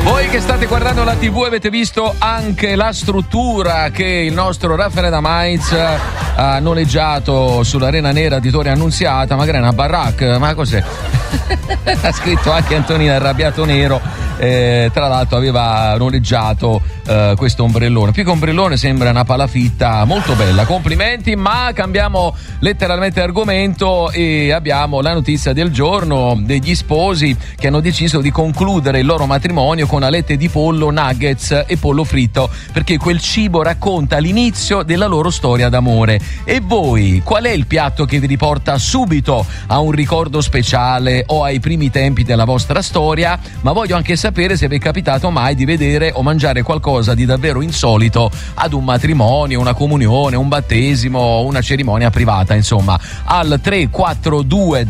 Voi che state guardando la TV avete visto anche la struttura che il nostro Raffaele da Mainz ha noleggiato sull'Arena Nera di Torre Annunziata. Magari è una baracca, ma cos'è? Ha scritto anche Antonina Arrabbiato Nero. Tra l'altro aveva noleggiato questo ombrellone. Più che ombrellone sembra una palafitta molto bella. Complimenti, ma cambiamo letteralmente argomento e abbiamo la notizia del giorno degli sposi che hanno deciso di concludere il loro matrimonio con alette di pollo, nuggets e pollo fritto, perché quel cibo racconta l'inizio della loro storia d'amore. E voi, qual è il piatto che vi riporta subito a un ricordo speciale o ai primi tempi della vostra storia? Ma voglio anche sapere se vi è capitato mai di vedere o mangiare qualcosa di davvero insolito ad un matrimonio, una comunione, un battesimo, una cerimonia privata, insomma. Al 342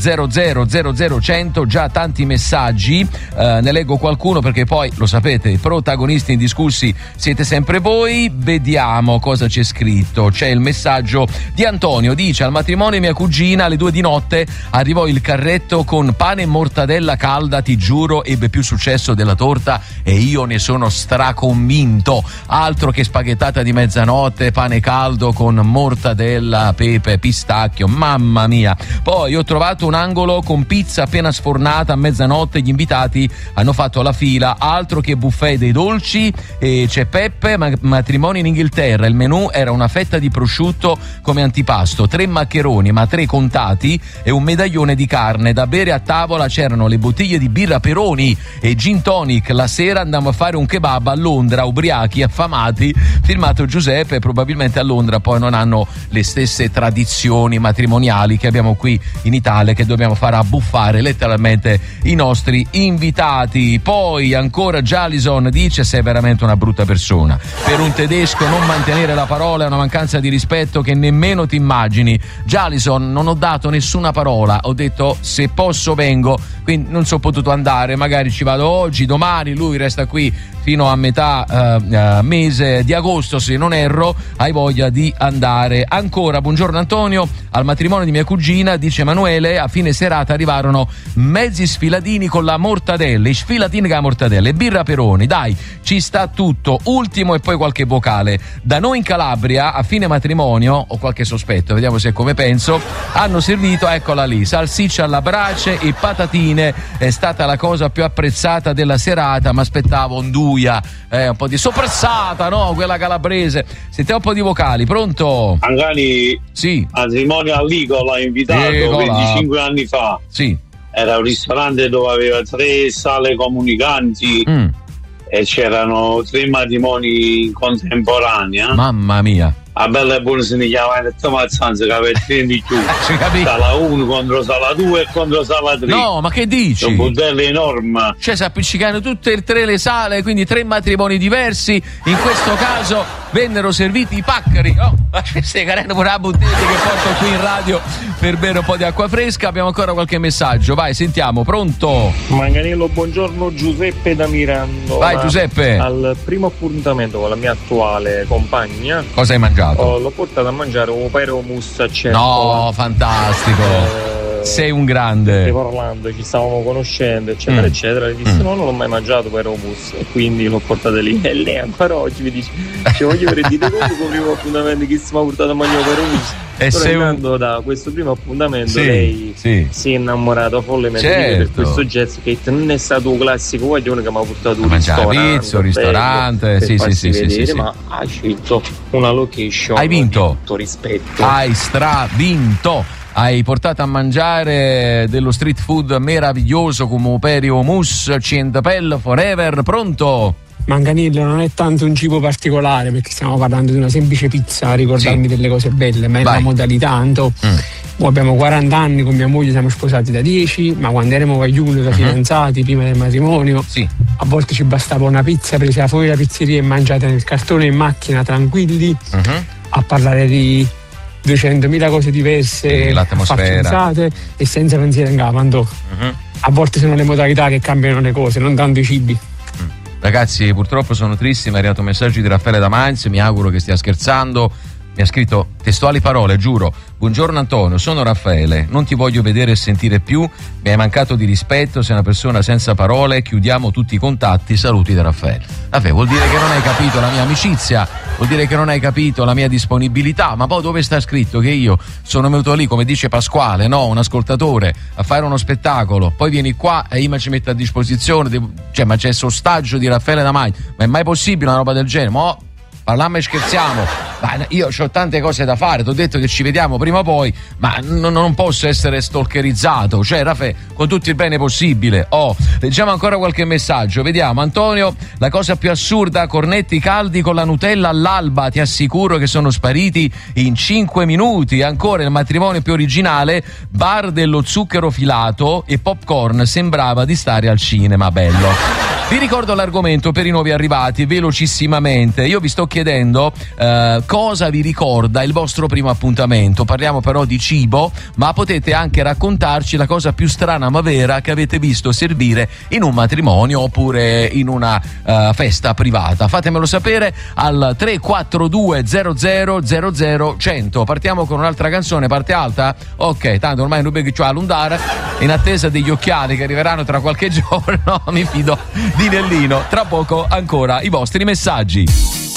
00 100 già tanti messaggi, ne leggo qualcuno perché poi lo sapete, i protagonisti indiscussi siete sempre voi. Vediamo cosa c'è scritto. C'è il messaggio di Antonio, dice: al matrimonio di mia cugina alle 2 di notte arrivò il carretto con pane e mortadella calda, ti giuro ebbe più successo della torta e io ne sono straconvinto. Altro che spaghettata di mezzanotte, pane caldo con mortadella, pepe, pistacchio, mamma mia. Poi ho trovato un angolo con pizza appena sfornata a mezzanotte, gli invitati hanno fatto la fila, altro che buffet dei dolci. E c'è Peppe, matrimonio in Inghilterra, il menù era una fetta di prosciutto come antipasto, 3 maccheroni ma 3 contati e un medaglione di carne. Da bere a tavola c'erano le bottiglie di birra Peroni e gin tonic. La sera andammo a fare un kebab a Londra, ubriachi, affamati. Firmato Giuseppe. Probabilmente a Londra poi non hanno le stesse tradizioni matrimoniali che abbiamo qui in Italia, che dobbiamo fare abbuffare letteralmente i nostri invitati. Poi ancora Jalison dice: sei veramente una brutta persona. Per un tedesco non mantenere la parola è una mancanza di rispetto che nemmeno ti immagini. Jalison, non ho dato nessuna parola, ho detto se posso vengo, quindi non sono potuto andare, magari ci vado oggi, domani. Lui resta qui fino a metà mese di agosto, se non erro. Hai voglia di andare. Ancora buongiorno Antonio, al matrimonio di mia cugina, dice Emanuele, a fine serata arrivarono mezzi sfilatini con la mortadella, i sfilatini con la mortadella e birra Peroni. Dai, ci sta tutto. Ultimo e poi qualche vocale. Da noi in Calabria a fine matrimonio, ho qualche sospetto, vediamo se è come penso, hanno servito, eccola lì, salsiccia alla brace e patatine. È stata la cosa più apprezzata della serata, ma aspettavo onduia, un po' di soprassata, no? Quella calabrese. Sentiamo un po' di vocali, pronto? Angani, sì. Matrimonio a Licola, invitato 25 anni fa. Sì. Era un ristorante dove aveva 3 sale comunicanti e c'erano 3 matrimoni contemporanei. Mamma mia. A bella e buona se ne chiamava Mazzanza, che aveva 3 di più. Sala 1 contro sala 2 e contro sala 3. No, ma che dici? Un bordello enorme. Cioè si appiccicano tutte e 3 le sale, quindi 3 matrimoni diversi. In questo caso vennero serviti i paccheri. Oh, stai carendo pure la bottiglia che porto qui in radio per bere un po' di acqua fresca. Abbiamo ancora qualche messaggio, vai, sentiamo. Pronto? Manganello, buongiorno, Giuseppe da Mirando. Vai Giuseppe. Al primo appuntamento con la mia attuale compagna, cosa hai mangiato? L'ho portato a mangiare un pero mousse a certo. No, fantastico. Sei un grande. Parlando, ci stavamo conoscendo, eccetera, eccetera. E disse: no, non l'ho mai mangiato pero mousse. E quindi l'ho portato lì. E lei ancora oggi mi dice: ci voglio vedere, dite come il primo appuntamento che si mi ha portato a mangiare pero mousse. E però da questo primo appuntamento lei si è innamorata follemente per questo gesto, che non è stato un classico guaglione che mi ha portato un ristorante, sì, ma ha scelto una location. Hai vinto. Tutto rispetto. Hai stravinto. Hai portato a mangiare dello street food meraviglioso come Perio Mousse, Cientapelle Forever. Pronto? Manganello, non è tanto un cibo particolare, perché stiamo parlando di una semplice pizza a ricordarmi delle cose belle, ma è la modalità. Tanto abbiamo 40 anni con mia moglie, siamo sposati da 10, ma quando eravamo vagliuni, da fidanzati, prima del matrimonio, a volte ci bastava una pizza presa fuori da pizzeria e mangiata nel cartone in macchina, tranquilli, a parlare di 200.000 cose diverse, affacciate e senza pensiero in capo. A volte sono le modalità che cambiano le cose, non tanto i cibi. Ragazzi, purtroppo sono tristi, mi è arrivato un messaggio di Raffaele da Mainz, mi auguro che stia scherzando. mi ha scritto testuali parole, giuro: buongiorno Antonio, sono Raffaele, non ti voglio vedere e sentire più, mi hai mancato di rispetto, sei una persona senza parole, chiudiamo tutti i contatti, saluti da Raffaele. Vabbè, vuol dire che non hai capito la mia amicizia, vuol dire che non hai capito la mia disponibilità, ma poi dove sta scritto che io sono venuto lì, come dice Pasquale, no, un ascoltatore, a fare uno spettacolo, poi vieni qua e io mi ci metto a disposizione, cioè, ma c'è sostaggio di Raffaele Damai, ma è mai possibile una roba del genere? Ma parliamo e scherziamo. Ma io ho tante cose da fare, ti ho detto che ci vediamo prima o poi, ma non posso essere stalkerizzato, cioè Raffaele, con tutto il bene possibile. Leggiamo ancora qualche messaggio, vediamo. Antonio, la cosa più assurda, cornetti caldi con la Nutella all'alba, ti assicuro che sono spariti in 5 minuti. Ancora il matrimonio più originale, bar dello zucchero filato e popcorn, sembrava di stare al cinema, bello. Vi ricordo l'argomento per i nuovi arrivati velocissimamente. Io vi sto chiedendo cosa vi ricorda il vostro primo appuntamento. Parliamo però di cibo, ma potete anche raccontarci la cosa più strana ma vera che avete visto servire in un matrimonio oppure in una festa privata. Fatemelo sapere al 342 00 100. Partiamo con un'altra canzone, parte alta? Ok, tanto ormai non vedo che c'ho all'undare, in attesa degli occhiali che arriveranno tra qualche giorno, mi fido di Nellino. Tra poco ancora i vostri messaggi.